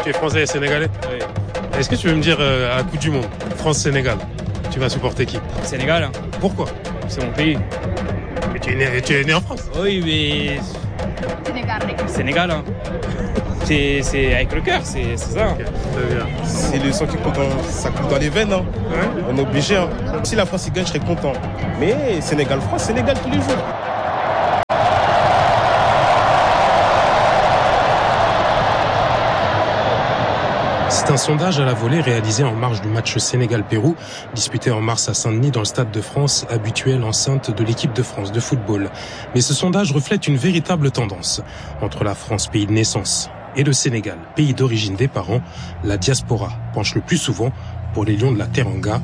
Tu es français et sénégalais? Oui. Est-ce que tu veux me dire, à la Coupe du Monde, France-Sénégal, tu vas supporter qui? Sénégal, hein. Pourquoi? C'est mon pays. Mais tu es né en France. Oui, mais Sénégal, hein. C'est avec le cœur, c'est ça. Ok, très bien. C'est le sang qui compte, ça coule dans les veines. Hein. Ouais. On est obligé. Hein. Si la France y gagne, je serais content. Mais Sénégal-France, Sénégal tous les jours. C'est un sondage à la volée réalisé en marge du match Sénégal-Pérou, disputé en mars à Saint-Denis dans le Stade de France, habituelle enceinte de l'équipe de France de football. Mais ce sondage reflète une véritable tendance. Entre la France, pays de naissance, et le Sénégal, pays d'origine des parents, la diaspora penche le plus souvent pour les Lions de la Teranga.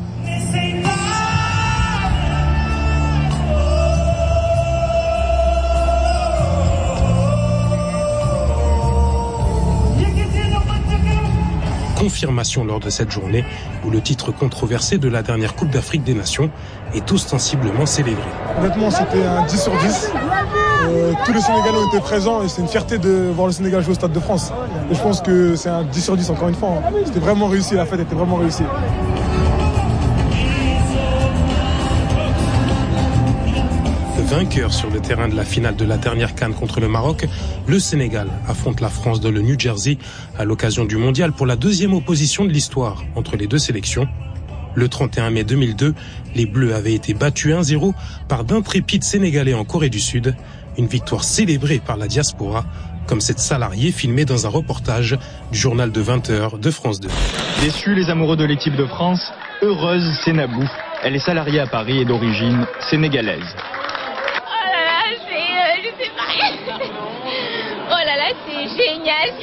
Confirmation lors de cette journée où le titre controversé de la dernière Coupe d'Afrique des Nations est ostensiblement célébré. Honnêtement, c'était un 10 sur 10. Tous les Sénégalais ont été présents et c'est une fierté de voir le Sénégal jouer au Stade de France. Et je pense que c'est un 10 sur 10 encore une fois. C'était vraiment réussi, la fête était vraiment réussie. Vainqueur sur le terrain de la finale de la dernière CAN contre le Maroc, le Sénégal affronte la France dans le New Jersey à l'occasion du mondial pour la deuxième opposition de l'histoire entre les deux sélections. Le 31 mai 2002, les Bleus avaient été battus 1-0 par d'intrépides Sénégalais en Corée du Sud, une victoire célébrée par la diaspora, comme cette salariée filmée dans un reportage du journal de 20h de France 2. Déçus les amoureux de l'équipe de France, heureuse c'est Nabou. Elle est salariée à Paris et d'origine sénégalaise. Oh là là, c'est génial,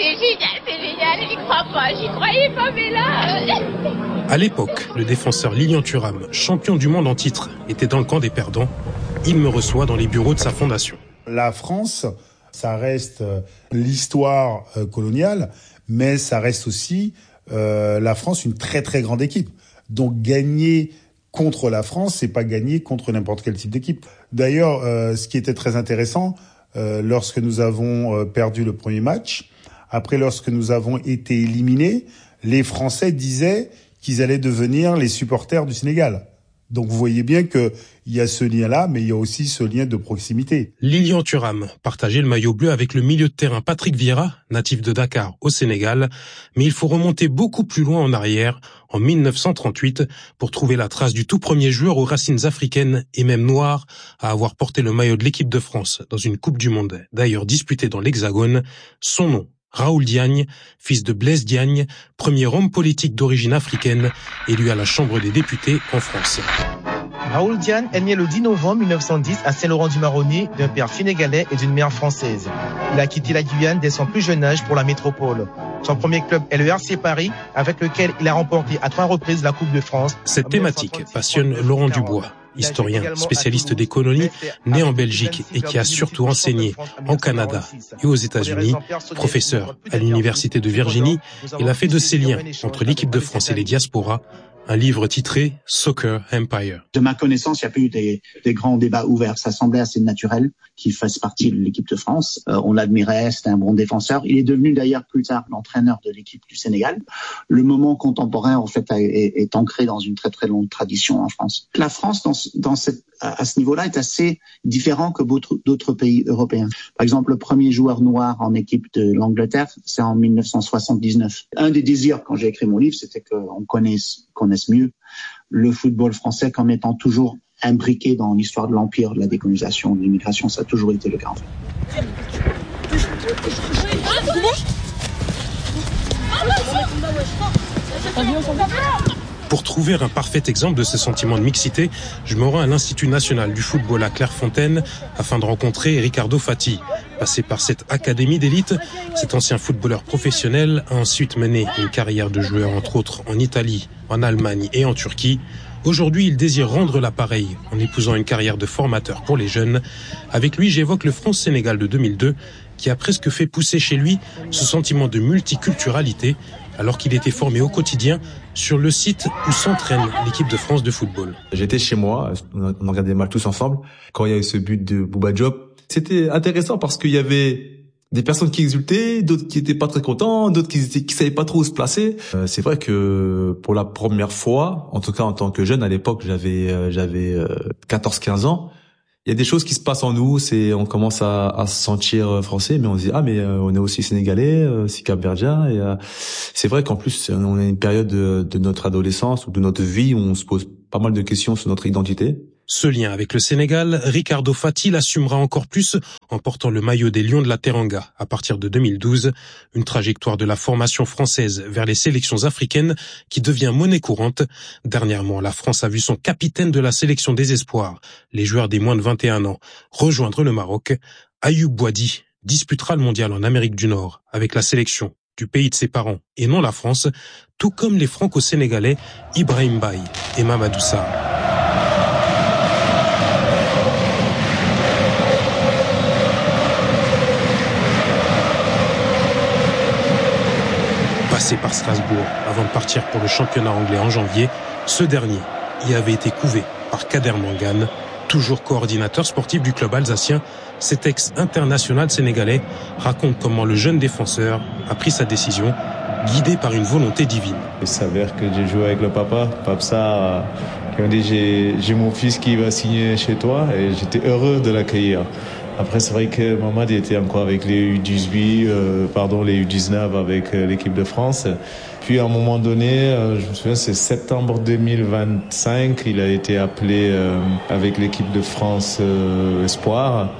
j'y crois pas, j'y croyais pas, mais là... À l'époque, le défenseur Lilian Thuram, champion du monde en titre, était dans le camp des perdants. Il me reçoit dans les bureaux de sa fondation. La France, ça reste l'histoire coloniale, mais ça reste aussi la France une très très grande équipe. Donc gagner contre la France, c'est pas gagner contre n'importe quel type d'équipe. D'ailleurs, ce qui était très intéressant, lorsque nous avons perdu le premier match, après lorsque nous avons été éliminés, les Français disaient qu'ils allaient devenir les supporters du Sénégal. Donc vous voyez bien qu'il y a ce lien-là, mais il y a aussi ce lien de proximité. Lilian Thuram partageait le maillot bleu avec le milieu de terrain Patrick Vieira, natif de Dakar au Sénégal, mais il faut remonter beaucoup plus loin en arrière, en 1938, pour trouver la trace du tout premier joueur aux racines africaines et même noires à avoir porté le maillot de l'équipe de France dans une Coupe du Monde, d'ailleurs disputée dans l'Hexagone. Son nom, Raoul Diagne, fils de Blaise Diagne, premier homme politique d'origine africaine, élu à la Chambre des députés en France. Raoul Diagne est né le 10 novembre 1910 à Saint-Laurent-du-Maroni d'un père sénégalais et d'une mère française. Il a quitté la Guyane dès son plus jeune âge pour la métropole. Son premier club est le RC Paris, avec lequel il a remporté à 3 reprises la Coupe de France. Cette thématique passionne Laurent Dubois, historien, spécialiste des colonies, né en Belgique et qui a surtout enseigné en Canada et aux États-Unis. Professeur à l'Université de Virginie, il a fait de ces liens entre l'équipe de France et les diasporas un livre titré Soccer Empire. De ma connaissance, il n'y a pas eu des grands débats ouverts. Ça semblait assez naturel qu'il fasse partie de l'équipe de France. On l'admirait, c'était un bon défenseur. Il est devenu d'ailleurs plus tard l'entraîneur de l'équipe du Sénégal. Le moment contemporain, en fait, est ancré dans une très très longue tradition en France. La France, à ce niveau-là, est assez différent que d'autres pays européens. Par exemple, le premier joueur noir en équipe de l'Angleterre, c'est en 1979. Un des désirs, quand j'ai écrit mon livre, c'était qu'on connaisse mieux le football français comme étant toujours imbriqué dans l'histoire de l'Empire, de la décolonisation, de l'immigration. Ça a toujours été le cas, en fait. Pour trouver un parfait exemple de ce sentiment de mixité, je me rends à l'Institut national du football à Clairefontaine afin de rencontrer Ricardo Fati. Passé par cette académie d'élite, cet ancien footballeur professionnel a ensuite mené une carrière de joueur entre autres en Italie, en Allemagne et en Turquie. Aujourd'hui, il désire rendre l'appareil en épousant une carrière de formateur pour les jeunes. Avec lui, j'évoque le France-Sénégal de 2002 qui a presque fait pousser chez lui ce sentiment de multiculturalité alors qu'il était formé au quotidien sur le site où s'entraîne l'équipe de France de football. J'étais chez moi, on regardait des matchs tous ensemble. Quand il y a eu ce but de Bouba Diop, c'était intéressant parce qu'il y avait des personnes qui exultaient, d'autres qui étaient pas très contents, d'autres qui savaient pas trop où se placer. C'est vrai que pour la première fois, en tout cas en tant que jeune, à l'époque j'avais 14-15 ans, il y a des choses qui se passent en nous, on commence à se sentir français, mais on se dit mais on est aussi sénégalais, aussi capverdien, et c'est vrai qu'en plus on a une période de notre adolescence ou de notre vie où on se pose pas mal de questions sur notre identité. Ce lien avec le Sénégal, Ricardo Fati l'assumera encore plus en portant le maillot des Lions de la Teranga à partir de 2012, une trajectoire de la formation française vers les sélections africaines qui devient monnaie courante. Dernièrement, la France a vu son capitaine de la sélection des espoirs, les joueurs des moins de 21 ans, rejoindre le Maroc. Ayoub Boadi disputera le mondial en Amérique du Nord avec la sélection du pays de ses parents et non la France, tout comme les franco-sénégalais Ibrahim Baye et Mamadou Sarr. Passé par Strasbourg avant de partir pour le championnat anglais en janvier, ce dernier y avait été couvé par Kader Mangane, toujours coordinateur sportif du club alsacien. Cet ex-international sénégalais raconte comment le jeune défenseur a pris sa décision, guidé par une volonté divine. Il s'avère que j'ai joué avec le papa Sarr, qui m'a dit j'ai mon fils qui va signer chez toi, et j'étais heureux de l'accueillir. Après, c'est vrai que Mamad était encore avec les U18, les U19 avec l'équipe de France. Puis à un moment donné, je me souviens, c'est septembre 2025, il a été appelé avec l'équipe de France Espoir.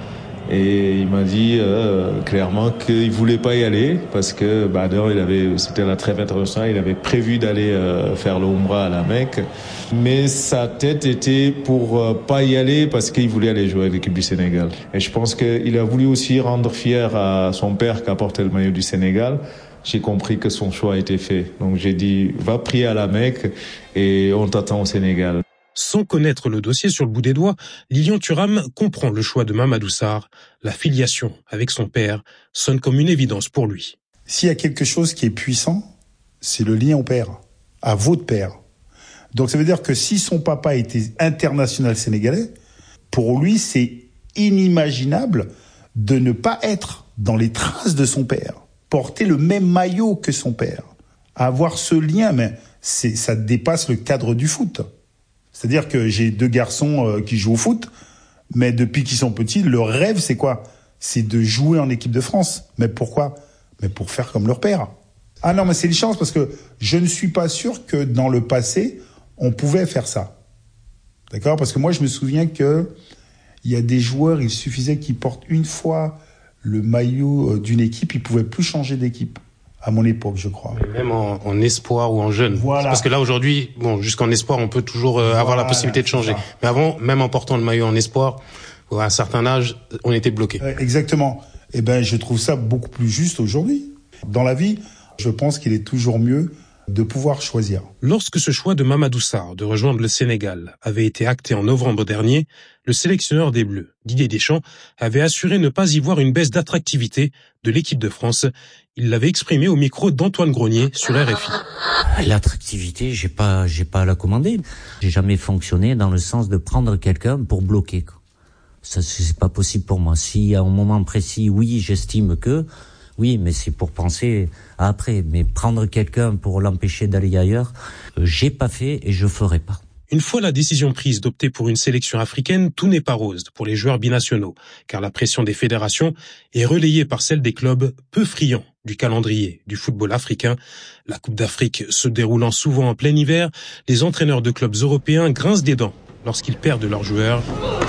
Et il m'a dit clairement qu'il voulait pas y aller parce que d'ailleurs c'était la trêve internationale, il avait prévu d'aller faire le Umrah à la Mecque, mais sa tête était pour pas y aller parce qu'il voulait aller jouer avec l'équipe du Sénégal. Et je pense qu'il a voulu aussi rendre fier à son père qui a porté le maillot du Sénégal. J'ai compris que son choix a été fait. Donc j'ai dit va prier à la Mecque et on t'attend au Sénégal. Sans connaître le dossier sur le bout des doigts, Lilian Thuram comprend le choix de Mamadou Sarr. La filiation avec son père sonne comme une évidence pour lui. S'il y a quelque chose qui est puissant, c'est le lien au père, à votre père. Donc ça veut dire que si son papa était international sénégalais, pour lui c'est inimaginable de ne pas être dans les traces de son père, porter le même maillot que son père, avoir ce lien, mais ça dépasse le cadre du foot. C'est-à-dire que j'ai 2 garçons qui jouent au foot, mais depuis qu'ils sont petits, leur rêve, c'est quoi? C'est de jouer en équipe de France. Mais pourquoi? Mais pour faire comme leur père. Ah non, mais c'est une chance parce que je ne suis pas sûr que dans le passé, on pouvait faire ça. D'accord? Parce que moi, je me souviens que il y a des joueurs, il suffisait qu'ils portent une fois le maillot d'une équipe, ils pouvaient plus changer d'équipe. À mon époque, je crois. Mais même en espoir ou en jeune. Voilà. Parce que là, aujourd'hui, jusqu'en espoir, on peut toujours avoir la possibilité de changer. Mais avant, même en portant le maillot en espoir, à un certain âge, on était bloqué. Exactement. Eh ben, je trouve ça beaucoup plus juste aujourd'hui. Dans la vie, je pense qu'il est toujours mieux de pouvoir choisir. Lorsque ce choix de Mamadou Sarr de rejoindre le Sénégal avait été acté en novembre dernier, le sélectionneur des Bleus, Didier Deschamps, avait assuré ne pas y voir une baisse d'attractivité de l'équipe de France. Il l'avait exprimé au micro d'Antoine Grenier sur RFI. L'attractivité, j'ai pas à la commander. J'ai jamais fonctionné dans le sens de prendre quelqu'un pour bloquer. Ça, c'est pas possible pour moi. Si à un moment précis, oui, j'estime que, oui, mais c'est pour penser à après. Mais prendre quelqu'un pour l'empêcher d'aller ailleurs, j'ai pas fait et je ferai pas. Une fois la décision prise d'opter pour une sélection africaine, tout n'est pas rose pour les joueurs binationaux, car la pression des fédérations est relayée par celle des clubs peu friands du calendrier du football africain. La Coupe d'Afrique se déroulant souvent en plein hiver, les entraîneurs de clubs européens grincent des dents lorsqu'ils perdent leurs joueurs.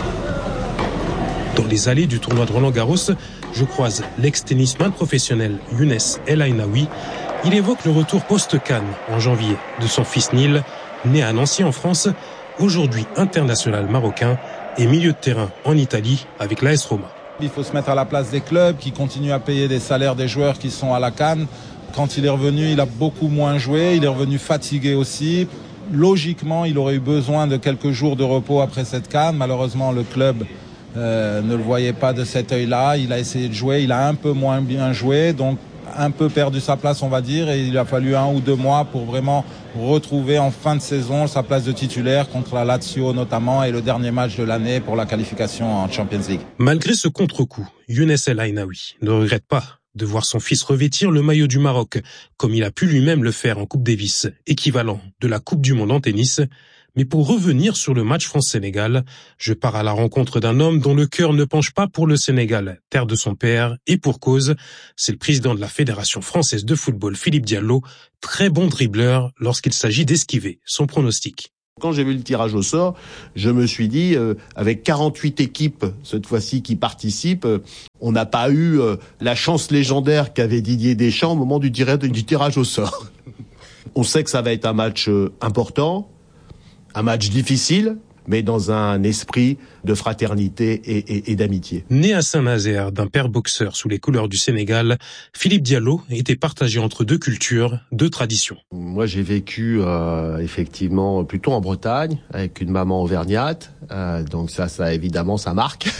Dans les allées du tournoi de Roland-Garros, je croise l'ex-tennisman professionnel Younes El Ainaoui. Il évoque le retour post-Cannes en janvier de son fils Neil, né à Nancy en France, aujourd'hui international marocain et milieu de terrain en Italie avec l'AS Roma. Il faut se mettre à la place des clubs qui continuent à payer des salaires des joueurs qui sont à la CAN. Quand il est revenu, il a beaucoup moins joué, il est revenu fatigué aussi. Logiquement, il aurait eu besoin de quelques jours de repos après cette CAN. Malheureusement, le club ne le voyait pas de cet œil-là. Il a essayé de jouer, il a un peu moins bien joué. Donc, un peu perdu sa place, on va dire, et il a fallu 1 ou 2 mois pour vraiment retrouver en fin de saison sa place de titulaire contre la Lazio notamment et le dernier match de l'année pour la qualification en Champions League. Malgré ce contre-coup, Younes El Ainaoui ne regrette pas de voir son fils revêtir le maillot du Maroc, comme il a pu lui-même le faire en Coupe Davis, équivalent de la Coupe du Monde en tennis. Mais pour revenir sur le match France-Sénégal, je pars à la rencontre d'un homme dont le cœur ne penche pas pour le Sénégal, terre de son père, et pour cause, c'est le président de la Fédération française de football, Philippe Diallo, très bon dribbleur lorsqu'il s'agit d'esquiver son pronostic. Quand j'ai vu le tirage au sort, je me suis dit, avec 48 équipes, cette fois-ci, qui participent, on n'a pas eu la chance légendaire qu'avait Didier Deschamps au moment du tirage au sort. On sait que ça va être un match important, un match difficile, mais dans un esprit de fraternité et d'amitié. Né à Saint-Nazaire d'un père boxeur sous les couleurs du Sénégal, Philippe Diallo était partagé entre 2 cultures, 2 traditions. Moi, j'ai vécu effectivement plutôt en Bretagne, avec une maman auvergnate, donc ça évidemment, ça marque.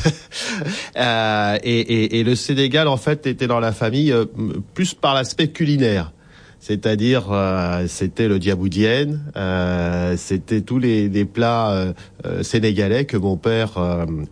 Et le Sénégal, en fait, était dans la famille plus par l'aspect culinaire. C'est-à-dire, c'était le diaboudienne, c'était tous les plats sénégalais que mon père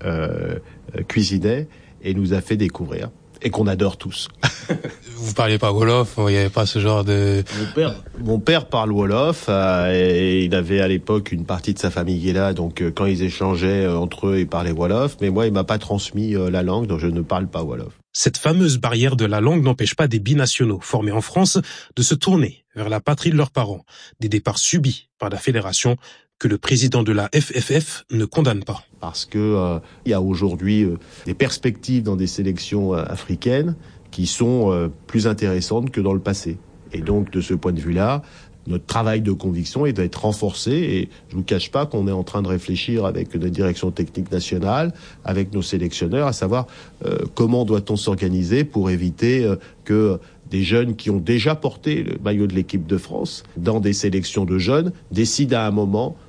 cuisinait et nous a fait découvrir, et qu'on adore tous. Vous parliez pas Wolof, il n'y avait pas ce genre de... Mon père parle Wolof, et il avait à l'époque une partie de sa famille qui est là, donc quand ils échangeaient entre eux, ils parlaient Wolof, mais moi, il m'a pas transmis la langue, donc je ne parle pas Wolof. Cette fameuse barrière de la langue n'empêche pas des binationaux formés en France de se tourner vers la patrie de leurs parents. Des départs subis par la fédération que le président de la FFF ne condamne pas. Parce que il y a aujourd'hui des perspectives dans des sélections africaines qui sont plus intéressantes que dans le passé. Et donc, de ce point de vue-là, notre travail de conviction est d'être renforcé, et je vous cache pas qu'on est en train de réfléchir avec notre direction technique nationale, avec nos sélectionneurs, à savoir comment doit-on s'organiser pour éviter que des jeunes qui ont déjà porté le maillot de l'équipe de France dans des sélections de jeunes décident à un moment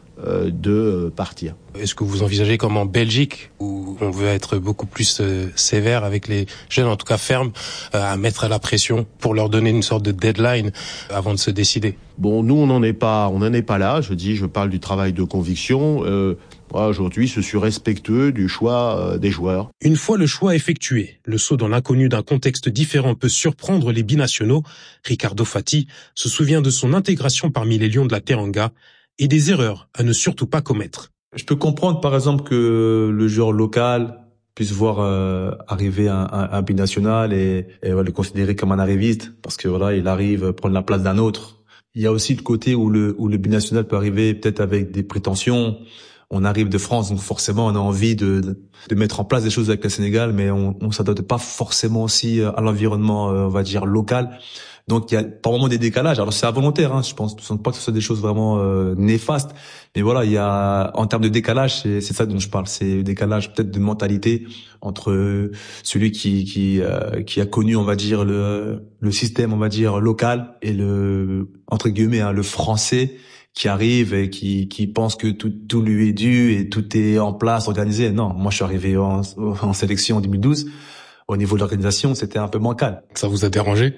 de partir. Est-ce que vous envisagez comme en Belgique, où on veut être beaucoup plus sévère avec les jeunes, en tout cas ferme, à mettre la pression pour leur donner une sorte de deadline avant de se décider? Bon, nous on n'en est pas là. Je parle du travail de conviction. Moi, aujourd'hui, je suis respectueux du choix des joueurs. Une fois le choix effectué, le saut dans l'inconnu d'un contexte différent peut surprendre les binationaux. Ricardo Fati se souvient de son intégration parmi les Lions de la Teranga et des erreurs à ne surtout pas commettre. Je peux comprendre, par exemple, que le joueur local puisse voir arriver un binational et le considérer comme un arriviste, parce que voilà, il arrive prendre la place d'un autre. Il y a aussi le côté où le binational peut arriver peut-être avec des prétentions. On arrive de France, donc forcément on a envie de mettre en place des choses avec le Sénégal, mais on s'adapte pas forcément aussi à l'environnement, on va dire, local. Donc il y a par moments des décalages. Alors c'est involontaire, je pense pas que ce soit des choses vraiment néfastes, mais voilà, il y a, en termes de décalage, c'est ça dont je parle, c'est décalage peut-être de mentalité entre celui qui a connu, on va dire, le système, on va dire, local, et le, entre guillemets, le français qui arrive et qui pense que tout lui est dû et tout est en place, organisé. Non, moi je suis arrivé en sélection en 2012. Au niveau de l'organisation, c'était un peu bancal. Ça vous a dérangé?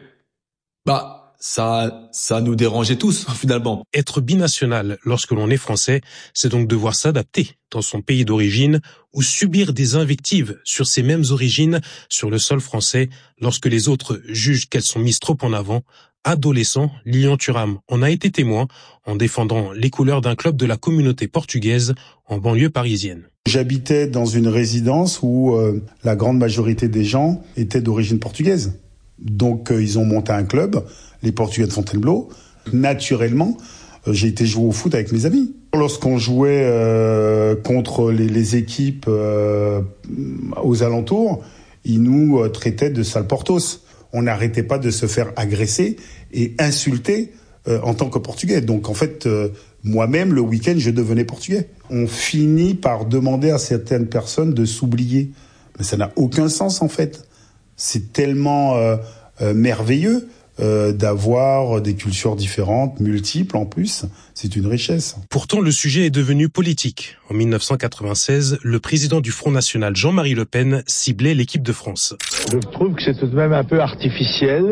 Ça nous dérangeait tous, finalement. Être binational lorsque l'on est français, c'est donc devoir s'adapter dans son pays d'origine ou subir des invectives sur ces mêmes origines sur le sol français lorsque les autres jugent qu'elles sont mises trop en avant. Adolescent, Lilian Thuram en a été témoin en défendant les couleurs d'un club de la communauté portugaise en banlieue parisienne. J'habitais dans une résidence où la grande majorité des gens étaient d'origine portugaise. Donc ils ont monté un club, les Portugais de Fontainebleau. Naturellement, j'ai été jouer au foot avec mes amis. Lorsqu'on jouait contre les équipes aux alentours, ils nous traitaient de sales portos. On n'arrêtait pas de se faire agresser et insulter en tant que Portugais. Donc en fait, moi-même, le week-end, je devenais Portugais. On finit par demander à certaines personnes de s'oublier. Mais ça n'a aucun sens en fait. C'est tellement merveilleux d'avoir des cultures différentes, multiples en plus. C'est une richesse. Pourtant, le sujet est devenu politique. En 1996, le président du Front National, Jean-Marie Le Pen, ciblait l'équipe de France. Je trouve que c'est tout de même un peu artificiel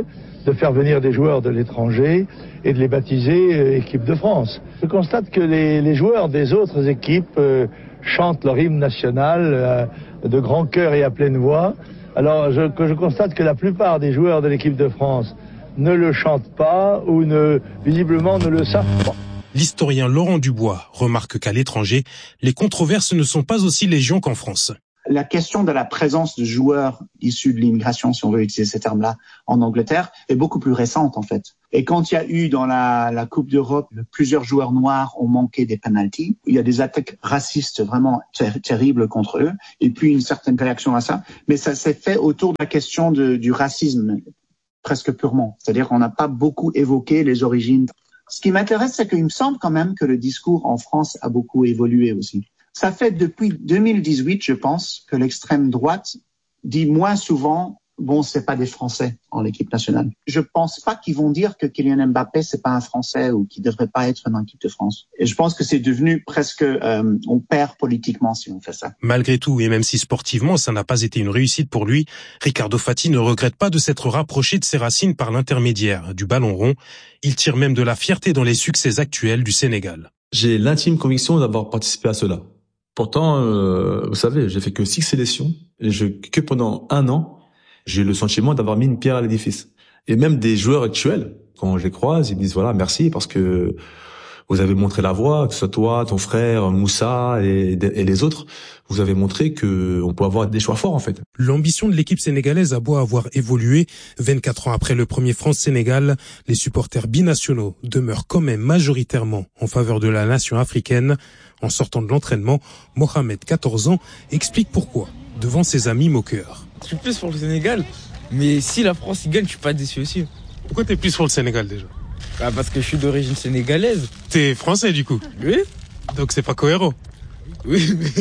de faire venir des joueurs de l'étranger et de les baptiser équipe de France. Je constate que les joueurs des autres équipes chantent leur hymne national de grand cœur et à pleine voix. Alors je constate que la plupart des joueurs de l'équipe de France ne le chantent pas ou visiblement ne le savent pas. L'historien Laurent Dubois remarque qu'à l'étranger, les controverses ne sont pas aussi légion qu'en France. La question de la présence de joueurs issus de l'immigration, si on veut utiliser ces termes-là, en Angleterre, est beaucoup plus récente en fait. Et quand il y a eu dans la Coupe d'Europe, plusieurs joueurs noirs ont manqué des penalties, il y a des attaques racistes vraiment terribles contre eux, et puis une certaine réaction à ça. Mais ça s'est fait autour de la question du racisme, presque purement. C'est-à-dire qu'on n'a pas beaucoup évoqué les origines. Ce qui m'intéresse, c'est qu'il me semble quand même que le discours en France a beaucoup évolué aussi. Ça fait depuis 2018, je pense, que l'extrême droite dit moins souvent « bon, c'est pas des Français en l'équipe nationale ». Je pense pas qu'ils vont dire que Kylian Mbappé, c'est pas un Français ou qu'il devrait pas être dans l'équipe de France. Et je pense que c'est devenu presque, on perd politiquement si on fait ça. Malgré tout, et même si sportivement, ça n'a pas été une réussite pour lui, Ricardo Fati ne regrette pas de s'être rapproché de ses racines par l'intermédiaire du ballon rond. Il tire même de la fierté dans les succès actuels du Sénégal. J'ai l'intime conviction d'avoir participé à cela. Pourtant, vous savez, j'ai fait que 6 sélections et que pendant 1 an, j'ai eu le sentiment d'avoir mis une pierre à l'édifice. Et même des joueurs actuels, quand je les croise, ils me disent voilà, merci parce que vous avez montré la voie, que ce soit toi, ton frère, Moussa et les autres, vous avez montré que on peut avoir des choix forts en fait. L'ambition de l'équipe sénégalaise a beau avoir évolué, 24 ans après le premier France-Sénégal, les supporters binationaux demeurent quand même majoritairement en faveur de la nation africaine. En sortant de l'entraînement, Mohamed, 14 ans, explique pourquoi, devant ses amis moqueurs. Je suis plus pour le Sénégal, mais si la France y gagne, je suis pas déçu aussi. Pourquoi t'es plus pour le Sénégal déjà ? Parce que je suis d'origine sénégalaise. T'es français du coup ? Oui. Donc c'est pas cohérent. Oui, mais...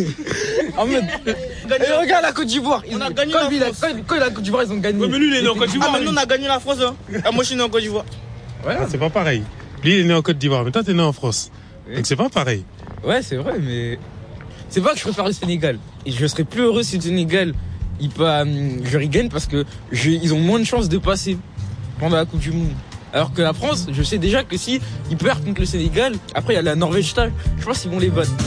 regarde la Côte d'Ivoire. On a gagné quand la Côte d'Ivoire, ils ont gagné. Ouais, mais lui, il est né en Côte d'Ivoire. Maintenant, on a gagné la France. Hein. Moi, je suis né en Côte d'Ivoire. Ouais, c'est pas pareil. Lui, il est né en Côte d'Ivoire, mais toi, t'es né en France. Oui. Donc c'est pas pareil. Ouais, c'est vrai, mais... C'est pas que je préfère le Sénégal. Et je serais plus heureux si le Sénégal, je regagne parce que ils ont moins de chances de passer pendant la Coupe du Monde. Alors que la France, je sais déjà que si ils perdent contre le Sénégal, après il y a la Norvège, je pense qu'ils vont les battre.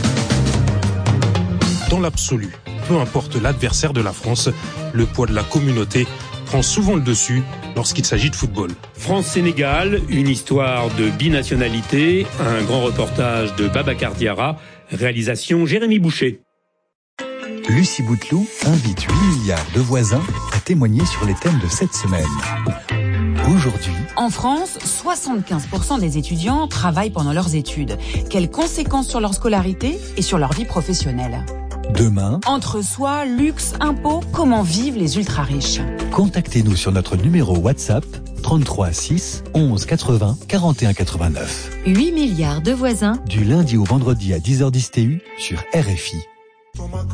Dans l'absolu, peu importe l'adversaire de la France, le poids de la communauté prend souvent le dessus lorsqu'il s'agit de football. France-Sénégal, une histoire de binationalité, un grand reportage de Babacar Diarra, réalisation Jérémy Boucher. Lucie Bouteloup invite 8 milliards de voisins à témoigner sur les thèmes de cette semaine. Aujourd'hui, en France, 75% des étudiants travaillent pendant leurs études. Quelles conséquences sur leur scolarité et sur leur vie professionnelle ? Demain, entre soi, luxe, impôts, comment vivent les ultra-riches ? Contactez-nous sur notre numéro WhatsApp 33 6 11 80 41 89. 8 milliards de voisins. Du lundi au vendredi à 10h10 TU sur RFI.